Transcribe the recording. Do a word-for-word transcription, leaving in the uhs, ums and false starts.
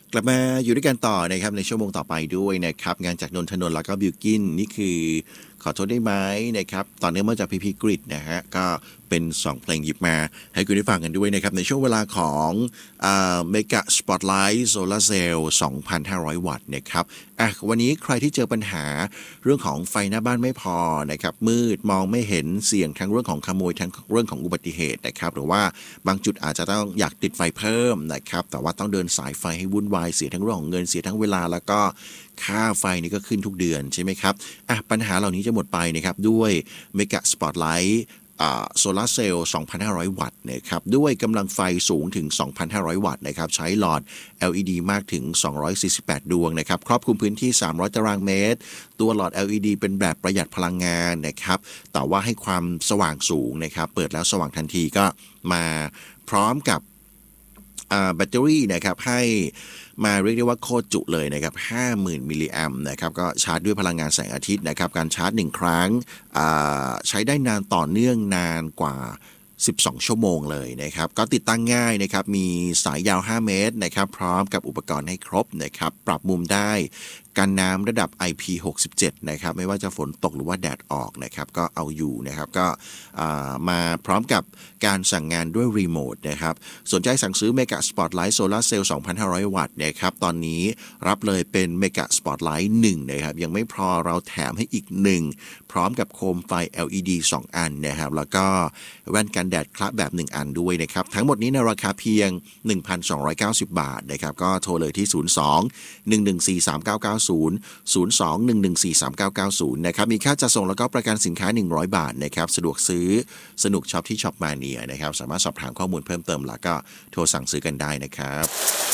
กลับมาอยู่ด้วยกันต่อนะครับในชั่วโมงต่อไปด้วยนะครับงานจากนนทนนท์แล้วก็บิวกินนี่คือขอโทษได้ไหมนะครับตอนนี้มาจากพีพีกริดนะฮะก็เป็นสองเพลงหยิบมาให้คุณได้ฟังกันด้วยนะครับในช่วงเวลาของเมกะสปอตไลท์โซลาร์เซลล์ สองพันห้าร้อย วัตต์นะครับอ่ะวันนี้ใครที่เจอปัญหาเรื่องของไฟหน้าบ้านไม่พอนะครับมืดมองไม่เห็นเสี่ยงทั้งเรื่องของขโมยทั้งเรื่องของอุบัติเหตุนะครับหรือว่าบางจุดอาจจะต้องอยากติดไฟเพิ่มนะครับแต่ว่าต้องเดินสายไฟให้วุ่นวายเสียทั้งเรื่องของเงินเสียทั้งเวลาแล้วก็ค่าไฟนี่ก็ขึ้นทุกเดือนใช่ไหมครับอ่ะปัญหาเหล่านี้จะหมดไปนะครับด้วยเมกะสปอตไลท์โซลาร์เซลล์ สองพันห้าร้อย วัตต์นะครับด้วยกำลังไฟสูงถึง สองพันห้าร้อย วัตต์นะครับใช้หลอด แอล อี ดี มากถึง สองร้อยสี่สิบแปด ดวงนะครับครอบคลุมพื้นที่ สามร้อย ตารางเมตรตัวหลอด แอล อี ดี เป็นแบบประหยัดพลังงานนะครับแต่ว่าให้ความสว่างสูงนะครับเปิดแล้วสว่างทันทีก็มาพร้อมกับแบตเตอรี่นะครับให้มาเรียกได้ว่าโคตรจุเลยนะครับ ห้าหมื่น มิลลิแอมป์นะครับก็ชาร์จด้วยพลังงานแสงอาทิตย์นะครับการชาร์จหนึ่งครั้งใช้ได้นานต่อเนื่องนานกว่าสิบสองชั่วโมงเลยนะครับก็ติดตั้งง่ายนะครับมีสายยาวห้าเมตรนะครับพร้อมกับอุปกรณ์ให้ครบนะครับปรับมุมได้กันน้ำระดับ ไอ พี หกสิบเจ็ดนะครับไม่ว่าจะฝนตกหรือว่าแดดออกนะครับก็เอาอยู่นะครับก็มาพร้อมกับการสั่งงานด้วยรีโมทนะครับสนใจสั่งซื้อ Mega Spotlight Solar Cell สองพันห้าร้อย วัตต์นะครับตอนนี้รับเลยเป็น Mega Spotlight หนึ่งนะครับยังไม่พอเราแถมให้อีกหนึ่งพร้อมกับโคมไฟ แอล อี ดี สอง อันนะครับแล้วก็แว่นกันแดดคละแบบหนึ่งอันด้วยนะครับทั้งหมดนี้ในราคาเพียง หนึ่งพันสองร้อยเก้าสิบ บาทนะครับก็โทรเลยที่ศูนย์ สอง หนึ่ง หนึ่ง สี่ สาม เก้า เก้า ศูนย์ ศูนย์ สอง หนึ่ง หนึ่ง สี่ สาม เก้า เก้า ศูนย์นะครับมีค่าจัดส่งแล้วก็ประกันสินค้าหนึ่งร้อยบาทนะครับสะดวกซื้อสนุกช็อปที่ช็อปมาเนียนะครับสามารถสอบถามข้อมูลเพิ่มเติมแล้วก็โทรสั่งซื้อกันได้นะครับ